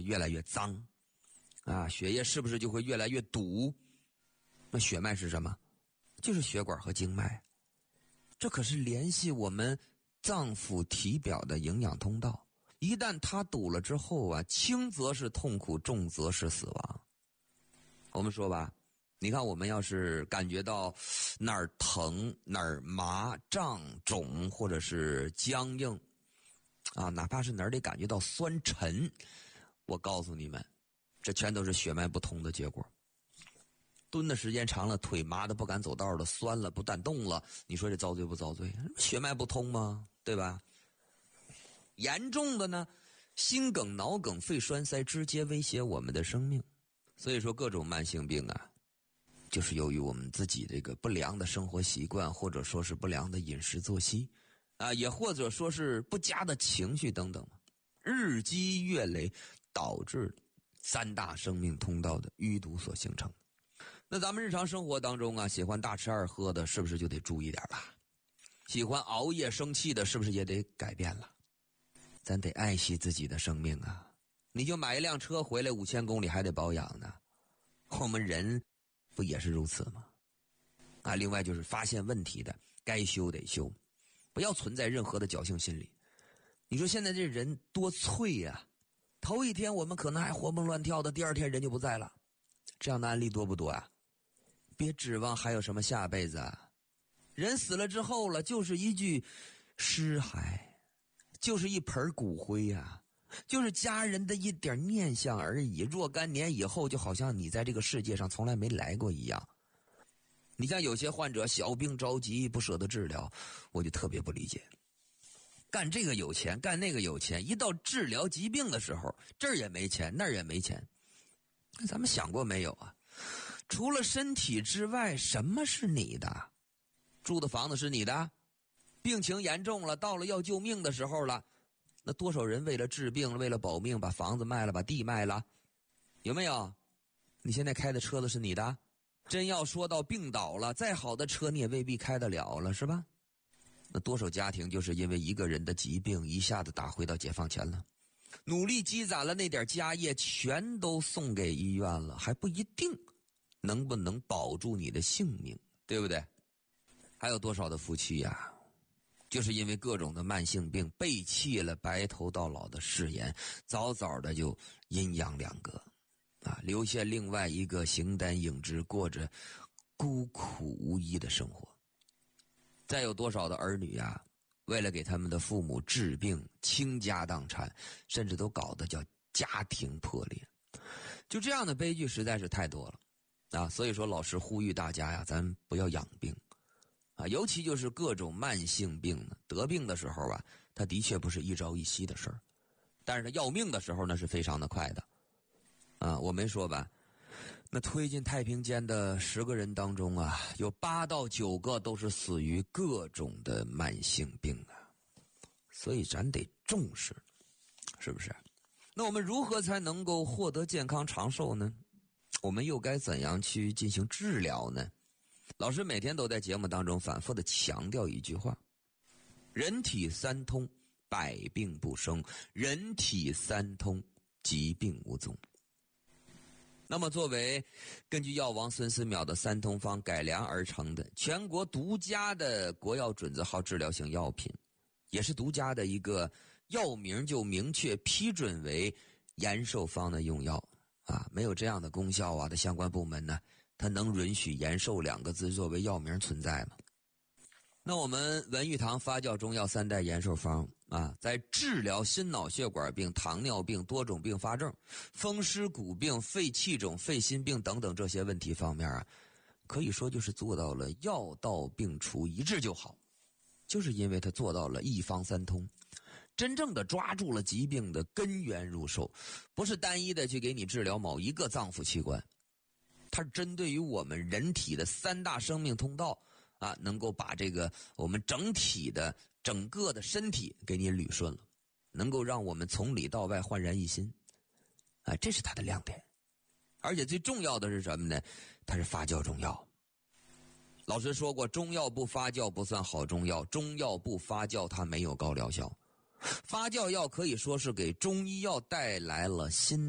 越来越脏啊，血液是不是就会越来越堵？那血脉是什么？就是血管和经脉，这可是联系我们脏腑体表的营养通道。一旦它堵了之后啊，轻则是痛苦，重则是死亡。我们说吧，你看我们要是感觉到哪儿疼、哪儿麻、胀、肿或者是僵硬啊，哪怕是哪儿得感觉到酸沉，我告诉你们，这全都是血脉不通的结果。蹲的时间长了，腿麻的不敢走道了，酸了不敢动了，你说这遭罪不遭罪？血脉不通吗？对吧？严重的呢，心梗、脑梗、肺栓塞直接威胁我们的生命。所以说各种慢性病啊，就是由于我们自己这个不良的生活习惯，或者说是不良的饮食作息啊，也或者说是不佳的情绪等等，日积月累导致三大生命通道的淤堵所形成。那咱们日常生活当中啊，喜欢大吃二喝的，是不是就得注意点了？喜欢熬夜生气的，是不是也得改变了？咱得爱惜自己的生命啊！你就买一辆车回来5000公里还得保养呢，我们人不也是如此吗？啊，另外就是发现问题的，该修得修，不要存在任何的侥幸心理。你说现在这人多脆呀，头一天我们可能还活蹦乱跳的，第二天人就不在了，这样的案例多不多啊？别指望还有什么下辈子啊！人死了之后了，就是一具尸骸，就是一盆骨灰呀，就是家人的一点念想而已。若干年以后，就好像你在这个世界上从来没来过一样。你像有些患者小病着急不舍得治疗，我就特别不理解。干这个有钱，干那个有钱，一到治疗疾病的时候，这儿也没钱，那儿也没钱。咱们想过没有啊？除了身体之外，什么是你的？住的房子是你的？病情严重了，到了要救命的时候了，那多少人为了治病，为了保命，把房子卖了，把地卖了，有没有？你现在开的车子是你的？真要说到病倒了，再好的车你也未必开得了了，是吧？那多少家庭就是因为一个人的疾病一下子打回到解放前了，努力积攒了那点家业全都送给医院了，还不一定能不能保住你的性命，对不对？还有多少的夫妻呀，就是因为各种的慢性病背弃了白头到老的誓言，早早的就阴阳两隔啊，留下另外一个形单影只，过着孤苦无依的生活。再有多少的儿女啊，为了给他们的父母治病倾家荡产，甚至都搞得叫家庭破裂。就这样的悲剧实在是太多了啊！所以说老师呼吁大家呀，咱不要养病啊，尤其就是各种慢性病呢，得病的时候啊，它的确不是一朝一夕的事儿，但是它要命的时候呢是非常的快的啊！我没说吧，那推进太平间的10个人当中啊，有8到9个都是死于各种的慢性病啊，所以咱得重视，是不是？那我们如何才能够获得健康长寿呢？我们又该怎样去进行治疗呢？老师每天都在节目当中反复的强调一句话：人体三通，百病不生；人体三通，疾病无踪。那么作为根据药王孙思邈的三通方改良而成的全国独家的国药准字号治疗性药品，也是独家的一个药名就明确批准为延寿方的用药啊，没有这样的功效啊的相关部门呢，它能允许延寿2个字作为药名存在吗？那我们文玉堂发酵中药3代延寿方啊，在治疗心脑血管病、糖尿病、多种并发症、风湿骨病、肺气肿、肺心病等等这些问题方面啊，可以说就是做到了药到病除，一治就好，就是因为它做到了一方三通，真正的抓住了疾病的根源入手，不是单一的去给你治疗某一个脏腑器官，它是针对于我们人体的3大生命通道啊，能够把这个我们整体的整个的身体给你捋顺了，能够让我们从里到外焕然一新啊，这是它的亮点。而且最重要的是什么呢？它是发酵中药。老师说过，中药不发酵不算好中药，中药不发酵它没有高疗效。发酵药可以说是给中医药带来了新